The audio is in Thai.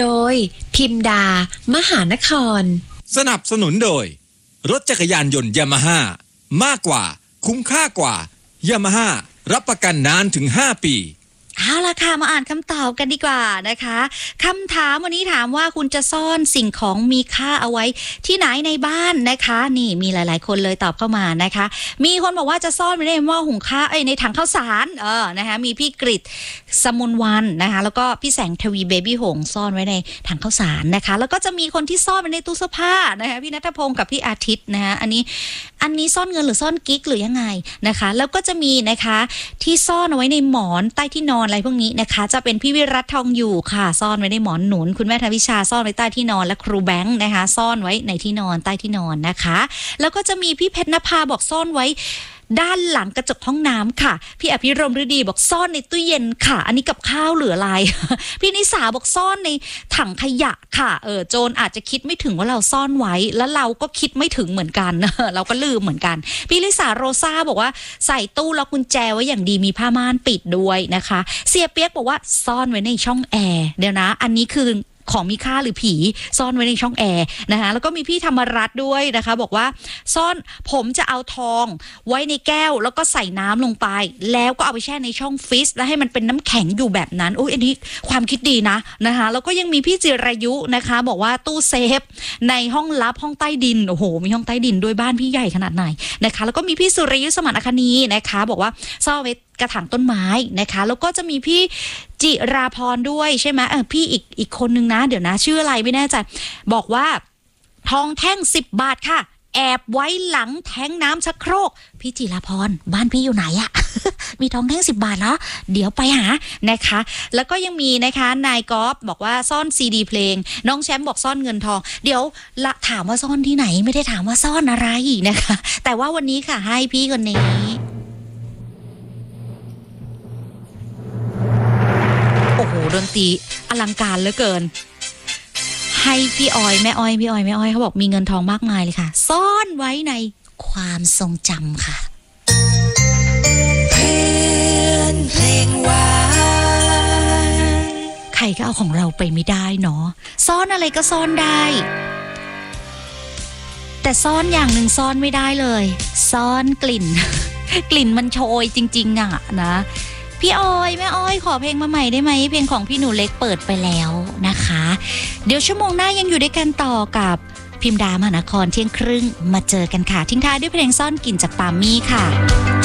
โดยพิมดามหานครสนับสนุนโดยรถจักรยานยนต์ยามาฮ่ามากกว่าคุ้มค่ากว่ายามาฮ่ารับประกันนานถึง5 ปีเอาล่ะค่ะมาอ่านคำตอบกันดีกว่านะคะคำถามวันนี้ถามว่าคุณจะซ่อนสิ่งของมีค่าเอาไว้ที่ไหนในบ้านนะคะนี่มีหลายๆคนเลยตอบเข้ามานะคะมีคนบอกว่าจะซ่อนไว้ในหม้อหุงข้าวในถังข้าวสารนะคะมีพี่กฤษสมุนวันนะคะแล้วก็พี่แสงทวีเบบี้หงซ่อนไว้ในถังข้าวสารนะคะแล้วก็จะมีคนที่ซ่อนไว้ในตู้เสื้อผ้านะคะพี่ณัฐพงศ์กับพี่อาทิตย์นะคะอันนี้ซ่อนเงินหรือซ่อนกิ๊กหรือยังไงนะคะแล้วก็จะมีนะคะที่ซ่อนเอาไว้ในหมอนใต้ที่นอนอะไรพวกนี้นะคะจะเป็นพี่วิรัตทองอยู่ค่ะซ่อนไว้ในหมอนหนุนคุณแม่ธวิชาซ่อนไว้ใต้ที่นอนและครูแบงค์นะคะซ่อนไว้ในที่นอนใต้ที่นอนนะคะแล้วก็จะมีพี่เพชรนภาบอกซ่อนไว้ด้านหลังกระจกห้องน้ำค่ะพี่อภิรมฤดีบอกซ่อนในตู้เย็นค่ะอันนี้กับข้าวเหลืออะไร พี่นิสาบอกซ่อนในถังขยะค่ะโจรอาจจะคิดไม่ถึงว่าเราซ่อนไว้แล้วเราก็คิดไม่ถึงเหมือนกัน เราก็ลืมเหมือนกันพี่ลิสาโรซ่าบอกว่าใส่ตู้ล็อกกุญแจไว้อย่างดีมีผ้าม่านปิดด้วยนะคะเสียเปียกบอกว่าซ่อนไว้ในช่องแอร์เดี๋ยวนะอันนี้คือของมีค่าหรือผีซ่อนไว้ในช่องแอร์นะคะแล้วก็มีพี่ธรรมรัตน์ด้วยนะคะบอกว่าซ่อนผมจะเอาทองไว้ในแก้วแล้วก็ใส่น้ำลงไปแล้วก็เอาไปแช่ในช่องฟรีซแล้วให้มันเป็นน้ำแข็งอยู่แบบนั้นอันนี้ความคิดดีนะคะแล้วก็ยังมีพี่จิรายุนะคะบอกว่าตู้เซฟในห้องลับห้องใต้ดินโอ้โหมีห้องใต้ดินด้วยบ้านพี่ใหญ่ขนาดไหนนะคะแล้วก็มีพี่สุริยุสมานอคณีนะคะบอกว่าซ่อนไว้กระถางต้นไม้นะคะแล้วก็จะมีพี่จิราพรด้วยใช่ไหมพี่อีกคนนึงนะเดี๋ยวนะชื่ออะไรไม่แน่ใจบอกว่าทองแท่ง10 บาทค่ะแอบไว้หลังแท้งน้ำชักโครกพี่จิราพรบ้านพี่อยู่ไหนอะ มีทองแท่ง10 บาทแล้วเดี๋ยวไปหานะคะแล้วก็ยังมีนะคะนายกอล์ฟบอกว่าซ่อนซีดีเพลงน้องแชมป์บอกซ่อนเงินทองเดี๋ยวละถามว่าซ่อนที่ไหนไม่ได้ถามว่าซ่อนอะไรนะคะแต่ว่าวันนี้ค่ะให้พี่คนนี้โอ้โหดนตรีอลังการเหลือเกินให้พี่ออยแม่อ้อยเขาบอกมีเงินทองมากมายเลยค่ะซ่อนไว้ในความทรงจำค่ะเพื่อนเพลงหวานใครก็เอาของเราไปไม่ได้เนาะซ่อนอะไรก็ซ่อนได้แต่ซ่อนอย่างหนึ่งซ่อนไม่ได้เลยซ่อนกลิ่น กลิ่นมันโชยจริงๆอะนะพี่ออยแม่อ้อยขอเพลงมาใหม่ได้ไหมเพลงของพี่หนูเล็กเปิดไปแล้วนะคะเดี๋ยวชั่วโมงหน้ายังอยู่ด้วยกันต่อกับพิมดามหานครเที่ยงครึ่งมาเจอกันค่ะทิ้งท้ายด้วยเพลงซ่อนกลิ่นจากปามี่ค่ะ